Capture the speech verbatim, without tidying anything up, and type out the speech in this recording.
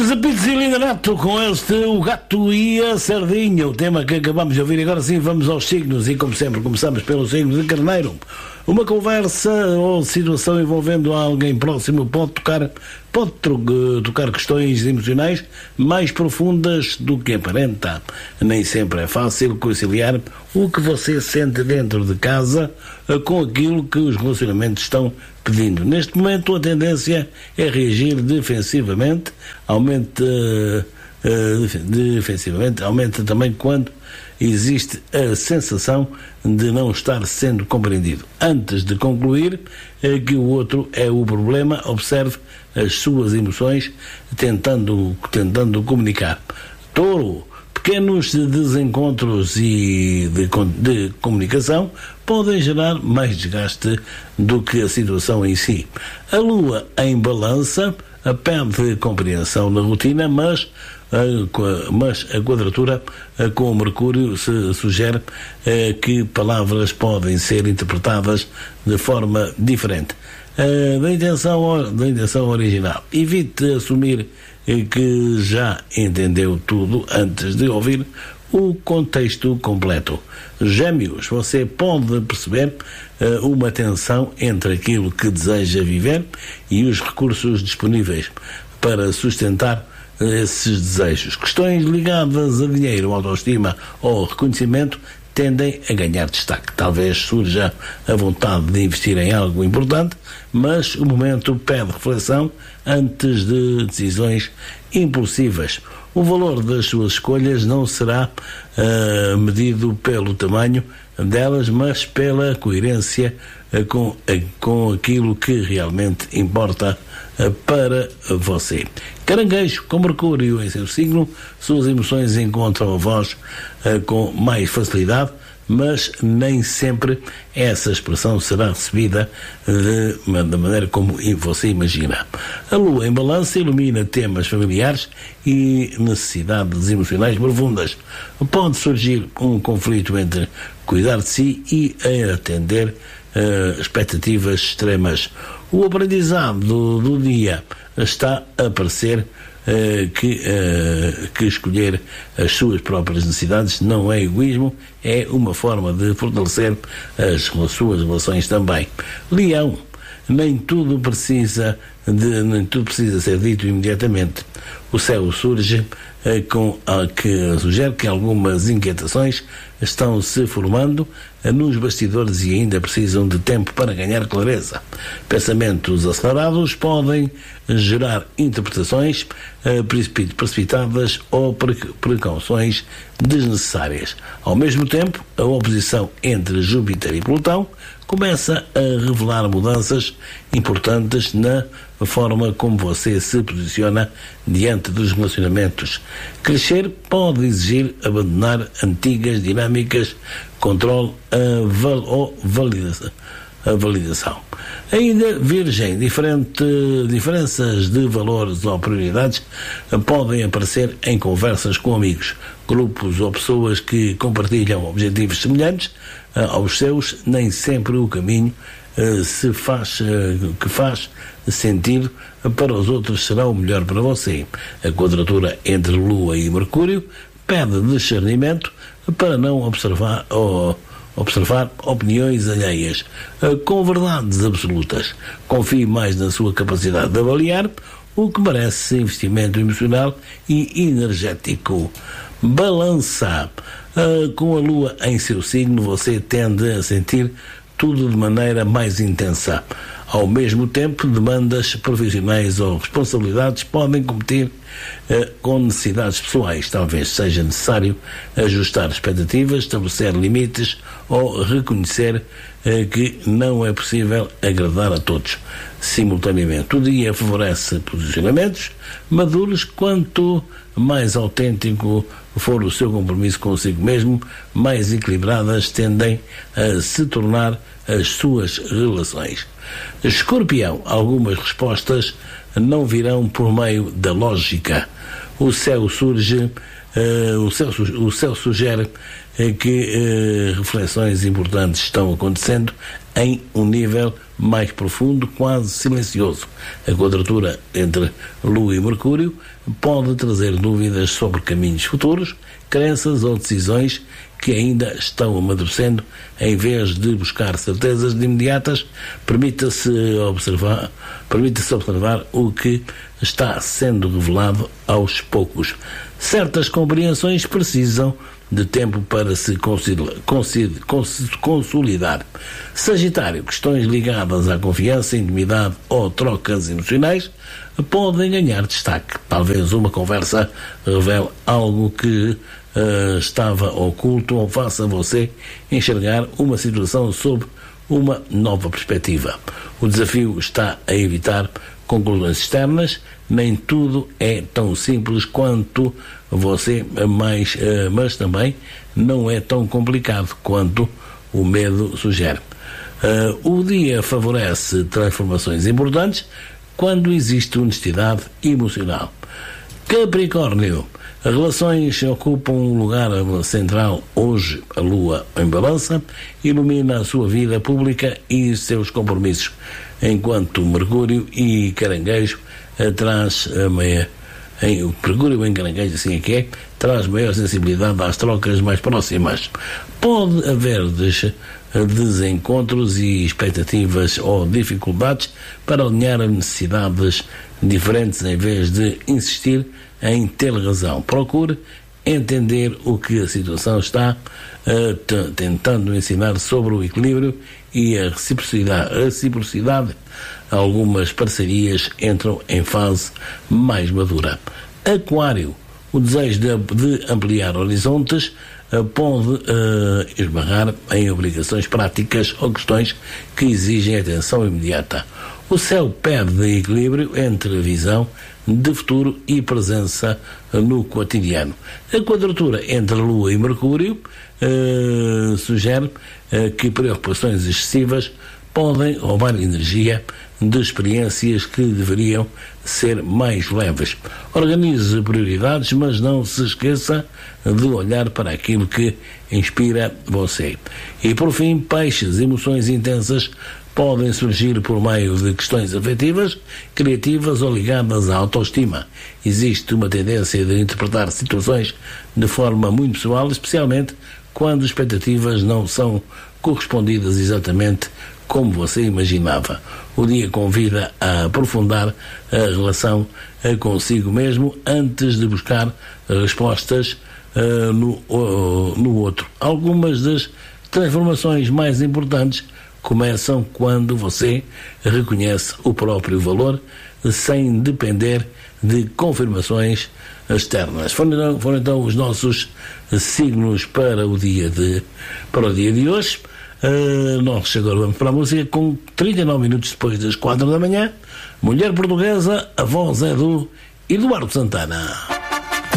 Bem-vindos a Pizza e Liderato com este O Gato e a Sardinha, o tema que acabamos de ouvir. Agora sim vamos aos signos e, como sempre, começamos pelo signo de Carneiro. Uma conversa ou situação envolvendo alguém próximo pode tocar, pode tocar questões emocionais mais profundas do que aparenta. Nem sempre é fácil conciliar o que você sente dentro de casa com aquilo que os relacionamentos estão pedindo. Neste momento a tendência é reagir defensivamente, aumenta, uh, defensivamente, aumenta também quando existe a sensação de não estar sendo compreendido. Antes de concluir uh, que o outro é o problema, observe as suas emoções tentando, tentando comunicar. Touro, pequenos desencontros e de, de comunicação podem gerar mais desgaste do que a situação em si. A Lua em Balança pede compreensão na rotina, mas a, mas a quadratura com o Mercúrio se sugere que palavras podem ser interpretadas de forma diferente da intenção, da intenção original. Evite assumir que já entendeu tudo antes de ouvir o contexto completo. Gêmeos, você pode perceber uh, uma tensão entre aquilo que deseja viver e os recursos disponíveis para sustentar uh, esses desejos. Questões ligadas a dinheiro, autoestima ou reconhecimento tendem a ganhar destaque. Talvez surja a vontade de investir em algo importante, mas o momento pede reflexão antes de decisões impulsivas. O valor das suas escolhas não será uh, medido pelo tamanho delas, mas pela coerência uh, com, uh, com aquilo que realmente importa uh, para você. Caranguejo, com Mercúrio em seu signo, suas emoções encontram a voz uh, com mais facilidade, mas nem sempre essa expressão será recebida de, da maneira como você imagina. A Lua em Balança ilumina temas familiares e necessidades emocionais profundas. Pode surgir um conflito entre cuidar de si e atender uh, expectativas extremas. O aprendizado do, do dia está a aparecer Uh, que, uh, que escolher as suas próprias necessidades não é egoísmo, é uma forma de fortalecer as, as suas relações também. Leão, nem tudo precisa de, nem tudo precisa ser dito imediatamente. O céu surge uh, com a que sugere que algumas inquietações estão se formando uh, nos bastidores e ainda precisam de tempo para ganhar clareza. Pensamentos acelerados podem gerar interpretações uh, precipitadas ou precauções desnecessárias. Ao mesmo tempo, a oposição entre Júpiter e Plutão começa a revelar mudanças importantes na forma como você se posiciona diante dos relacionamentos. Crescer pode exigir abandonar antigas dinâmicas, controle a val- ou validação. A validação. Ainda Virgem, diferente, diferenças de valores ou prioridades podem aparecer em conversas com amigos, grupos ou pessoas que compartilham objetivos semelhantes aos seus. Nem sempre o caminho uh, se faz, uh, que faz sentido para os outros será o melhor para você. A quadratura entre Lua e Mercúrio pede discernimento para não observar ou observar opiniões alheias com verdades absolutas. Confie mais na sua capacidade de avaliar o que merece investimento emocional e energético. Balança. Uh, com a Lua em seu signo, você tende a sentir tudo de maneira mais intensa. Ao mesmo tempo, demandas profissionais ou responsabilidades podem competir uh, com necessidades pessoais. Talvez seja necessário ajustar expectativas, estabelecer limites ou reconhecer uh, que não é possível agradar a todos simultaneamente. O dia favorece posicionamentos maduros. Quanto mais autêntico for o seu compromisso consigo mesmo, mais equilibradas tendem a se tornar as suas relações. Escorpião, algumas respostas não virão por meio da lógica. O céu surge, uh, o, céu, o céu sugere uh, que uh, reflexões importantes estão acontecendo em um nível mais profundo, quase silencioso. A quadratura entre Lua e Mercúrio pode trazer dúvidas sobre caminhos futuros, crenças ou decisões que ainda estão amadurecendo. Em vez de buscar certezas de imediatas, permita-se observar, permita-se observar o que está sendo revelado aos poucos. Certas compreensões precisam de tempo para se consolidar. Sagitário, questões ligadas à confiança, intimidade ou trocas emocionais podem ganhar destaque. Talvez uma conversa revele algo que uh, estava oculto ou faça você enxergar uma situação sob uma nova perspectiva. O desafio está a evitar conclusões externas. Nem tudo é tão simples quanto você, mas, uh, mas também não é tão complicado quanto o medo sugere. Uh, o dia favorece transformações importantes quando existe honestidade emocional. Capricórnio, as relações ocupam um lugar central hoje. A Lua em Balança ilumina a sua vida pública e seus compromissos, enquanto Mercúrio e Caranguejo traz a meia, em, o Mercúrio em Caranguejo, assim é que é, traz maior sensibilidade às trocas mais próximas. Pode haver des, desencontros e expectativas ou dificuldades para alinhar necessidades diferentes em vez de insistir em ter razão. Procure entender o que a situação está uh, t- tentando ensinar sobre o equilíbrio e a reciprocidade. A reciprocidade. Algumas parcerias entram em fase mais madura. Aquário, o desejo de, de ampliar horizontes uh, pode uh, esbarrar em obrigações práticas ou questões que exigem atenção imediata. O céu pede equilíbrio entre a visão de futuro e presença no cotidiano. A quadratura entre a Lua e Mercúrio uh, sugere uh, que preocupações excessivas podem roubar energia de experiências que deveriam ser mais leves. Organize prioridades, mas não se esqueça de olhar para aquilo que inspira você. E por fim, peixes, emoções intensas podem surgir por meio de questões afetivas, criativas ou ligadas à autoestima. Existe uma tendência de interpretar situações de forma muito pessoal, especialmente quando expectativas não são correspondidas exatamente como você imaginava. O dia convida a aprofundar a relação consigo mesmo antes de buscar respostas uh, no, uh, no outro. Algumas das transformações mais importantes começam quando você reconhece o próprio valor sem depender de confirmações externas. Foram, foram então os nossos signos para o dia de, para o dia de hoje. Uh, nós agora vamos para a música com trinta e nove minutos depois das quatro da manhã. Mulher Portuguesa, a voz é do Eduardo Santana.